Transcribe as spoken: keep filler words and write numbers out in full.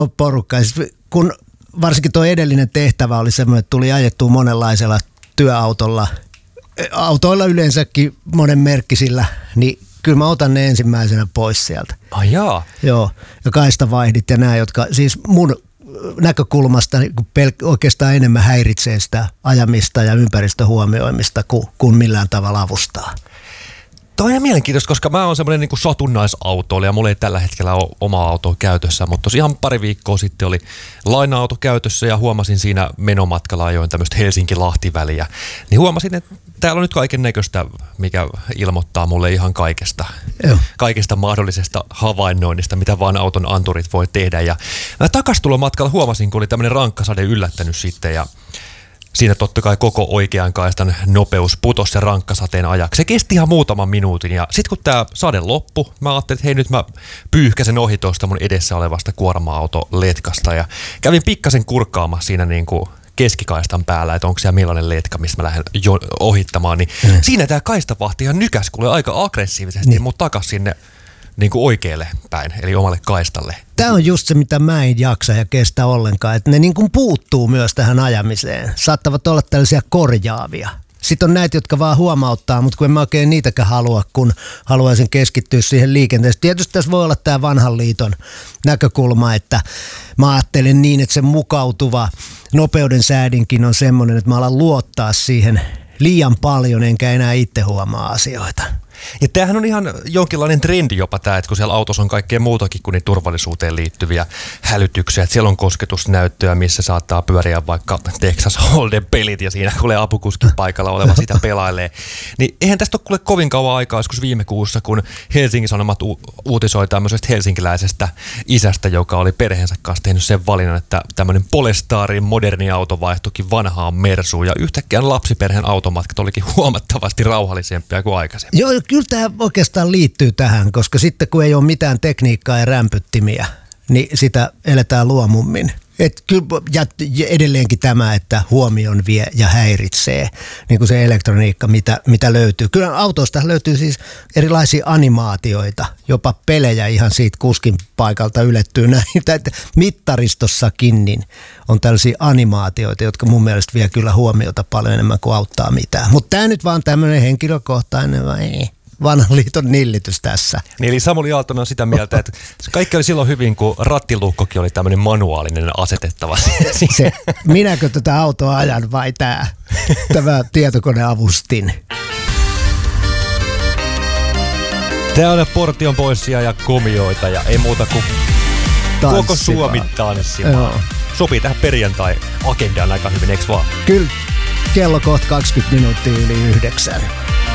porukka. Kun varsinkin tuo edellinen tehtävä oli semmoinen, että tuli ajettua monenlaisella työautolla, autoilla yleensäkin monen merkkisillä, niin kyllä mä otan ne ensimmäisenä pois sieltä. Ai jaa. Joo, ja kaistavaihdit ja nämä, jotka siis mun näkökulmasta niin pel- oikeastaan enemmän häiritsee sitä ajamista ja ympäristöhuomioimista kuin, kuin millään tavalla avustaa. Toi on ihan mielenkiintoista, koska mä oon semmoinen niin kuin satunnaisautoilija ja mulla ei tällä hetkellä ole omaa autoa käytössä, mutta tosi ihan pari viikkoa sitten oli laina-auto käytössä ja huomasin siinä menomatkalla ajoin tämmöistä Helsinki-Lahti-väliä. Niin huomasin, että täällä on nyt kaiken näköistä, mikä ilmoittaa mulle ihan kaikesta, Joo. kaikesta mahdollisesta havainnoinnista, mitä vaan auton anturit voi tehdä. Ja mä takastulomatkalla huomasin, kun oli tämmöinen rankkasade yllättänyt sitten ja siinä totta kai koko oikean kaistan nopeus putosi sen rankkasateen ajaksi. Se kesti ihan muutaman minuutin ja sitten kun tämä sade loppui, mä ajattelin, että hei nyt mä pyyhkäsen ohi tuosta mun edessä olevasta kuorma-autoletkasta ja kävin pikkasen kurkkaamassa siinä niin kuin keskikaistan päällä, että onko siellä millainen letka, mistä mä lähden jo ohittamaan. Niin mm. siinä tämä kaistavahti ihan nykäs kuule aika aggressiivisesti niin. mut takas sinne niin kuin oikealle päin, eli omalle kaistalle. Tämä on just se, mitä mä en jaksa ja kestä ollenkaan, että ne niin kuin puuttuu myös tähän ajamiseen. Saattavat olla tällaisia korjaavia. Sitten on näitä, jotka vaan huomauttaa, mutta kun en mä oikein niitäkään halua, kun haluaisin keskittyä siihen liikenteeseen. Tietysti tässä voi olla tämä vanhan liiton näkökulma, että mä ajattelen niin, että se mukautuva nopeuden säädinkin on semmoinen, että mä alan luottaa siihen liian paljon, enkä enää itse huomaa asioita. Ja tämähän on ihan jonkinlainen trendi jopa tämä, että kun siellä autossa on kaikkea muutakin kuin niin turvallisuuteen liittyviä hälytyksiä. Että siellä on kosketusnäyttöä, missä saattaa pyöriä vaikka Texas Hold'em pelit ja siinä kuulee apukuskin paikalla oleva sitä pelailee. Niin eihän tästä ole kuule kovin kauan aikaa, joskus viime kuussa, kun Helsingin Sanomat u- uutisoi tämmöisestä helsinkiläisestä isästä, joka oli perheensä kanssa tehnyt sen valinnan, että tämmöinen Polestarin moderni auto vaihtuikin vanhaan Mersuun ja yhtäkkiä lapsiperheen automatkat olikin huomattavasti rauhallisempia kuin aikaisemmin. Joo, kyllä tämä oikeastaan liittyy tähän, koska sitten kun ei ole mitään tekniikkaa ja rämpyttimiä, niin sitä eletään luomummin. Et kyllä, ja edelleenkin tämä, että huomion vie ja häiritsee, niin kuin se elektroniikka, mitä, mitä löytyy. Kyllä autoista löytyy siis erilaisia animaatioita, jopa pelejä ihan siitä kuskin paikalta ylettyy näitä. Mittaristossakin niin on tällaisia animaatioita, jotka mun mielestä vie kyllä huomiota paljon enemmän kuin auttaa mitään. Mutta tämä nyt vaan tämmöinen henkilökohtainen vai ei? Vanhan liiton nillitys tässä. Niin, eli Samuli Aaltonen on sitä mieltä, että kaikki oli silloin hyvin, kun rattilukkokin oli tämmöinen manuaalinen asetettava. Se, minäkö tätä autoa ajan vai tämä, tämä tietokoneavustin? Tämä on Portion Boysia ja komioita ja ei muuta kuin koko Suomi tanssimaan. Sopii tähän perjantai-agendaan aika hyvin, eikö vaan? Kyllä, kello kohta kaksikymmentä minuuttia yli yhdeksän.